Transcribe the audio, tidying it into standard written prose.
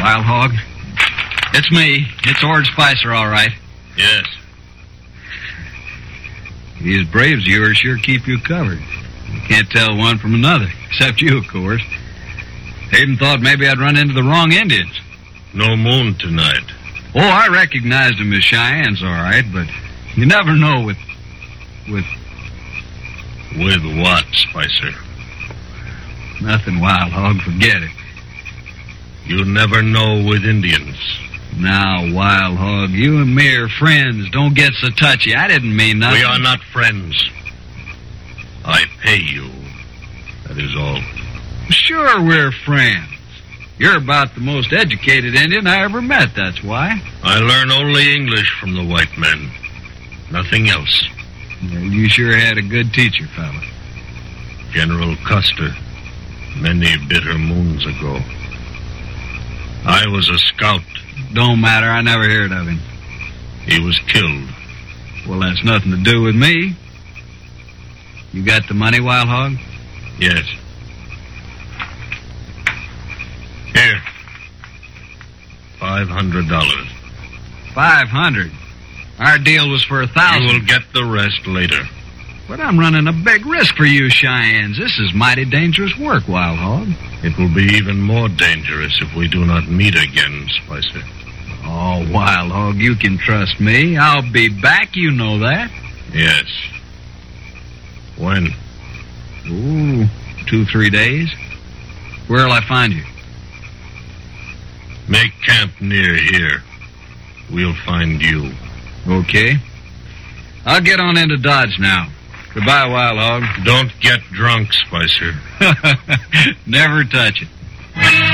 Wild Hog? It's me. It's Ord Spicer, all right. Yes. These braves of yours sure keep you covered. You can't tell one from another, except you, of course. Hayden thought maybe I'd run into the wrong Indians. No moon tonight. Oh, I recognized them as Cheyennes, all right, but you never know with... With what, Spicer? Nothing, Wild Hog. Forget it. You never know with Indians. Now, Wild Hog, you and me are friends. Don't get so touchy. I didn't mean nothing. We are not friends. I pay you. That is all. Sure, we're friends. You're about the most educated Indian I ever met, that's why. I learn only English from the white men. Nothing else. You sure had a good teacher, fella. General Custer, many bitter moons ago. I was a scout. Don't matter, I never heard of him. He was killed. Well, that's nothing to do with me. You got the money, Wild Hog? Yes. Here. $500. 500? Our deal was for 1,000. You will get the rest later. But I'm running a big risk for you, Cheyennes. This is mighty dangerous work, Wild Hog. It will be even more dangerous if we do not meet again, Spicer. Oh, Wild Hog, you can trust me. I'll be back, you know that. Yes. When? Ooh, 2-3 days. Where'll I find you? Make camp near here. We'll find you. Okay. I'll get on into Dodge now. Goodbye, Wild Hog. Don't get drunk, Spicer. Never touch it.